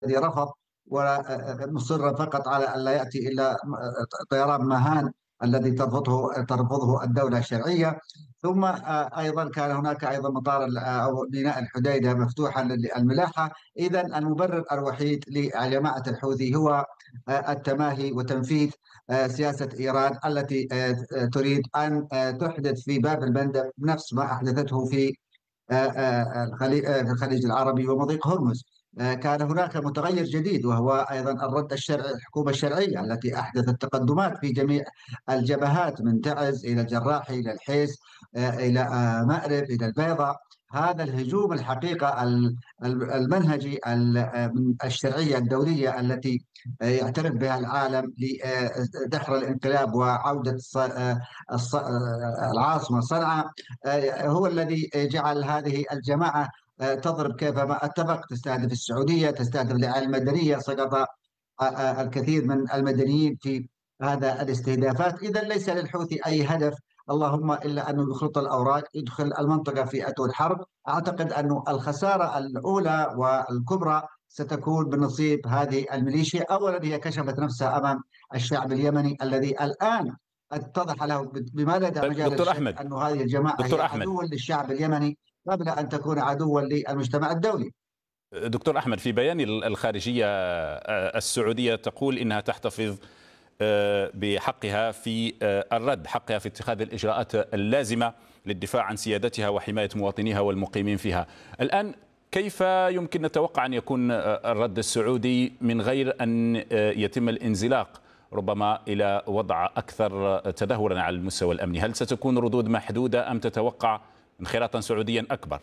الذي رفض ومصرا فقط على أن لا يأتي إلا طيران مهان الذي ترفضه الدولة الشرعية. ثم أيضا كان هناك أيضا مطار أو ميناء الحديدة مفتوحا للملاحة. إذا المبرر الوحيد لجماعة الحوثي هو التماهي وتنفيذ سياسة إيران التي تريد أن تحدث في باب المندب نفس ما أحدثته في في الخليج العربي ومضيق هرمز. كان هناك متغير جديد وهو أيضا الرد الشرعي، الحكومة الشرعية التي أحدثت تقدمات في جميع الجبهات من تعز إلى الجراحي إلى الحيس إلى مأرب إلى البيضاء. هذا الهجوم الحقيقة المنهجي من الشرعية الدولية التي يعترف بها العالم لدحر الانقلاب وعودة العاصمة صنعاء هو الذي جعل هذه الجماعة تضرب كيفما اتفق، تستهدف السعودية، تستهدف الرعاية المدنية. سقط الكثير من المدنيين في هذا الاستهدافات. إذا ليس للحوثي أي هدف اللهم إلا أنه يخلط الأوراق، يدخل المنطقة في أتون حرب. أعتقد أن الخسارة الأولى والكبرى ستكون بنصيب هذه الميليشيا. أولا هي كشفت نفسها أمام الشعب اليمني الذي الآن اتضح له بما لا يدع طيب مجال دكتور للشك أحمد، أن هذه الجماعة هي دكتور أحمد عدو للشعب اليمني قبل أن تكون عدوا للمجتمع الدولي. دكتور أحمد، في بيان الخارجية السعودية تقول إنها تحتفظ بحقها في الرد، حقها في اتخاذ الإجراءات اللازمة للدفاع عن سيادتها وحماية مواطنيها والمقيمين فيها. الآن كيف يمكن نتوقع أن يكون الرد السعودي من غير أن يتم الانزلاق ربما إلى وضع أكثر تدهورا على المستوى الأمني؟ هل ستكون ردود محدودة أم تتوقع انخراطا سعوديا أكبر؟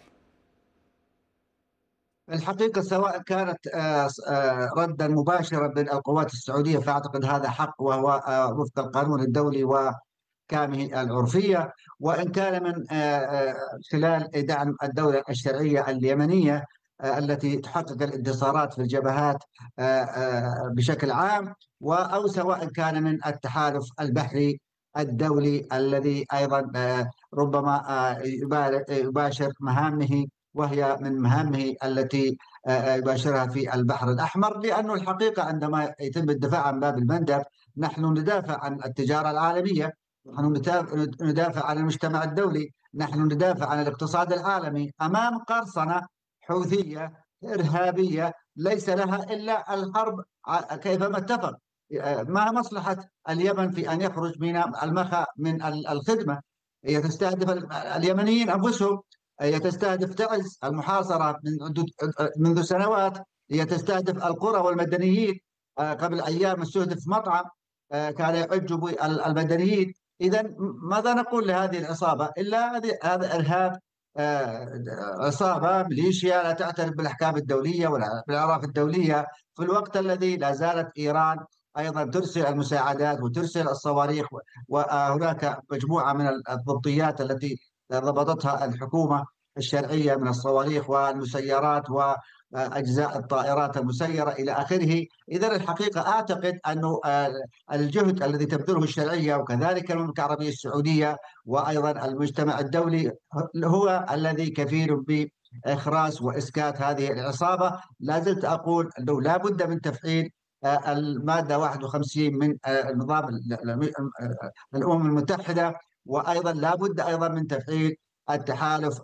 الحقيقة سواء كانت ردا مباشرا من القوات السعودية فأعتقد هذا حق وهو وفق القانون الدولي وأحكامه العرفية، وإن كان من خلال دعم الدولة الشرعية اليمنية التي تحقق الانتصارات في الجبهات بشكل عام، أو سواء كان من التحالف البحري الدولي الذي أيضا ربما يباشر مهامه، وهي من مهامه التي يباشرها في البحر الأحمر. لأنه الحقيقة عندما يتم الدفاع عن باب المندب نحن ندافع عن التجارة العالمية، نحن ندافع عن المجتمع الدولي، نحن ندافع عن الاقتصاد العالمي أمام قرصنة حوثية إرهابية ليس لها إلا الحرب كيفما اتفق. ما مصلحة اليمن في أن يخرج من المخا من الخدمة؟ هي تستهدف اليمنيين أنفسهم، هي تستهدف تعز المحاصرة منذ سنوات، هي تستهدف القرى والمدنيين. قبل أيام استهدف مطعم كان يعج بالمدنيين. إذا ماذا نقول لهذه العصابة إلا هذا إرهاب، عصابة ميليشيا لا تعترف بالأحكام الدولية ولا بالأعراف الدولية، في الوقت الذي لا زالت إيران أيضا ترسل المساعدات وترسل الصواريخ. وهناك مجموعة من الضبطيات التي ضبطتها الحكومة الشرعية من الصواريخ والمسيرات وأجزاء الطائرات المسيرة إلى آخره. إذا الحقيقة أعتقد أنه الجهد الذي تبذله الشرعية وكذلك المملكة العربية السعودية وأيضا المجتمع الدولي هو الذي كفيل بإخراس وإسكات هذه العصابة. لا زلت أقول أنه لا بد من تفعيل المادة 51 من النظام الأمم المتحدة، وأيضا لا بد أيضا من تفعيل التحالف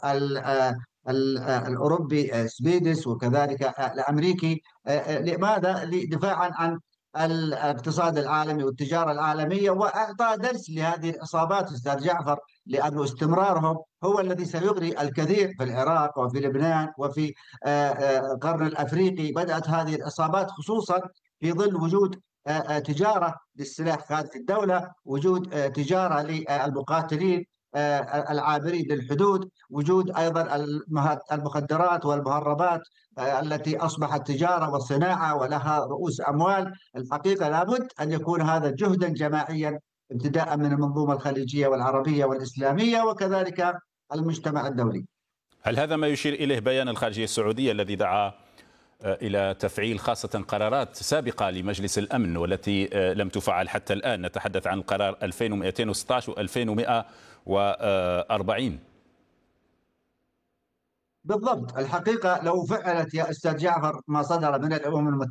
الأوروبي سبيدس وكذلك الأمريكي. لماذا؟ دفاعا عن الاقتصاد العالمي والتجارة العالمية، وإعطاء درس لهذه العصابات أستاذ جعفر، لأن استمرارهم هو الذي سيغري الكثير في العراق وفي لبنان وفي القرن الأفريقي. بدأت هذه العصابات خصوصا في ظل وجود تجارة للسلاح خارج الدولة، وجود تجارة للمقاتلين العابرين للحدود، وجود أيضا المخدرات والمهربات التي أصبحت تجارة وصناعة ولها رؤوس أموال. الحقيقة لابد أن يكون هذا جهدا جماعيا ابتداء من المنظومة الخليجية والعربية والإسلامية وكذلك المجتمع الدولي. هل هذا ما يشير إليه بيان الخارجية السعودية الذي دعا إلى تفعيل خاصة قرارات سابقة لمجلس الأمن والتي لم تفعل حتى الآن؟ نتحدث عن القرار 2216 و 2140. بالضبط. الحقيقة لو فعلت يا أستاذ جعفر ما صدر من الأمم المتحدة